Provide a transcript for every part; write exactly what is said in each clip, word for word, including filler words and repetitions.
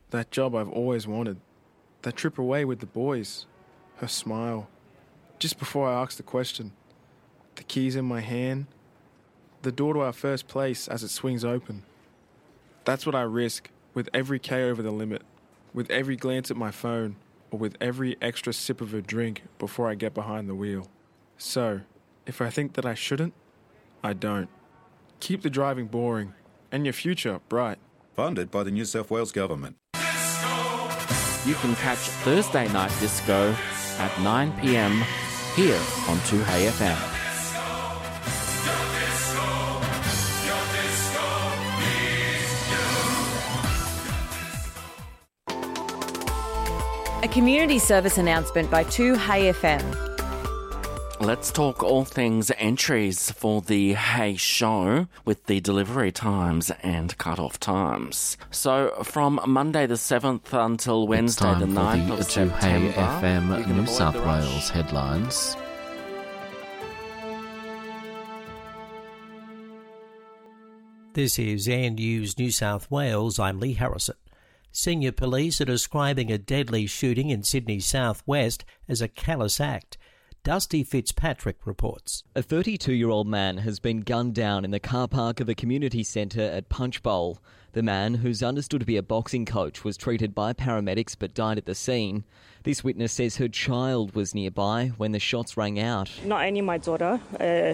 That job I've always wanted. That trip away with the boys. Her smile. Just before I asked the question. The keys in my hand. The door to our first place as it swings open. That's what I risk with every K over the limit, with every glance at my phone, or with every extra sip of a drink before I get behind the wheel. So, if I think that I shouldn't, I don't. Keep the driving boring and your future bright. Funded by the New South Wales Government. You can catch Thursday Night Disco at nine p.m. here on two Hey F M. A community service announcement by two Hey F M. Let's talk all things entries for the Hey Show with the delivery times and cut-off times. So from Monday the seventh until Wednesday the ninth of September. Hey F M New South Wales headlines. This is Air News New South Wales. I'm Lee Harrison. Senior police are describing a deadly shooting in Sydney's southwest as a callous act. Dusty Fitzpatrick reports. A thirty-two-year-old man has been gunned down in the car park of a community centre at Punchbowl. The man, who's understood to be a boxing coach, was treated by paramedics but died at the scene. This witness says her child was nearby when the shots rang out. Not only my daughter, uh,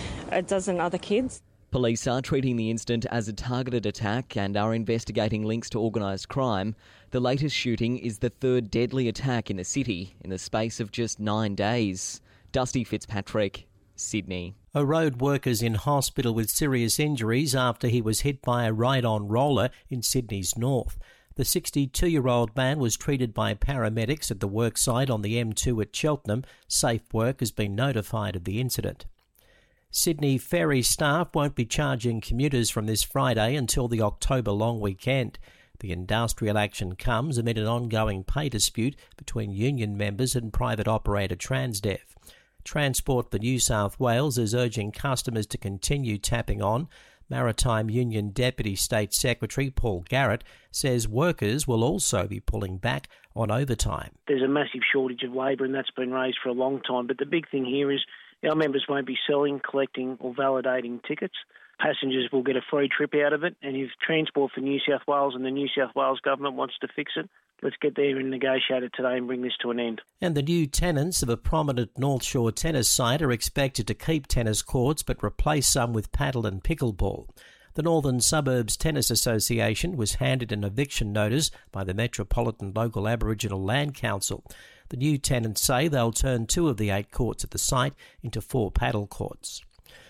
a dozen other kids. Police are treating the incident as a targeted attack and are investigating links to organised crime. The latest shooting is the third deadly attack in the city in the space of just nine days. Dusty Fitzpatrick, Sydney. A road worker's in hospital with serious injuries after he was hit by a ride-on roller in Sydney's north. The sixty-two-year-old man was treated by paramedics at the worksite on the M two at Cheltenham. Safe Work has been notified of the incident. Sydney ferry staff won't be charging commuters from this Friday until the October long weekend. The industrial action comes amid an ongoing pay dispute between union members and private operator Transdev. Transport for New South Wales is urging customers to continue tapping on. Maritime Union Deputy State Secretary Paul Garrett says workers will also be pulling back on overtime. There's a massive shortage of labour and that's been raised for a long time, but the big thing here is our members won't be selling, collecting or validating tickets. Passengers will get a free trip out of it, and if Transport for New South Wales and the New South Wales Government wants to fix it, let's get there and negotiate it today and bring this to an end. And the new tenants of a prominent North Shore tennis site are expected to keep tennis courts but replace some with paddle and pickleball. The Northern Suburbs Tennis Association was handed an eviction notice by the Metropolitan Local Aboriginal Land Council. The new tenants say they'll turn two of the eight courts at the site into four paddle courts.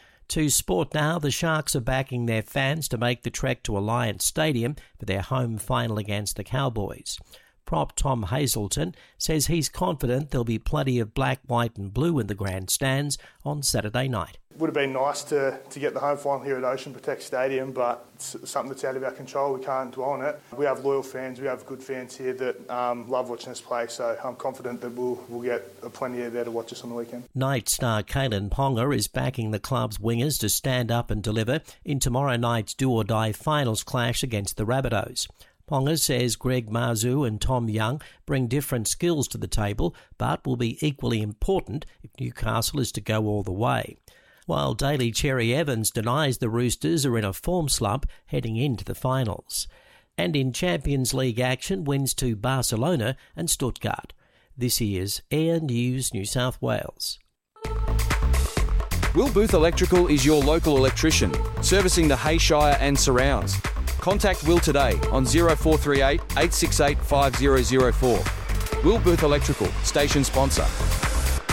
To sport now, the Sharks are backing their fans to make the trek to Alliance Stadium for their home final against the Cowboys. Prop Tom Hazelton says he's confident there'll be plenty of black, white and blue in the grandstands on Saturday night. It would have been nice to, to get the home final here at Ocean Protect Stadium, but it's something that's out of our control. We can't dwell on it. We have loyal fans, we have good fans here that um, love watching us play, so I'm confident that we'll, we'll get plenty of there to watch us on the weekend. Night star Kalen Ponga is backing the club's wingers to stand up and deliver in tomorrow night's do-or-die finals clash against the Rabbitohs. Ponga says Greg Marzhew and Tom Young bring different skills to the table, but will be equally important if Newcastle is to go all the way. While Daly Cherry Evans denies the Roosters are in a form slump heading into the finals. And in Champions League action, wins to Barcelona and Stuttgart. This is Air News New South Wales. Will Booth Electrical is your local electrician, servicing the Hayshire and surrounds. Contact Will today on zero four three eight, eight six eight, five zero zero four. Will Booth Electrical, station sponsor.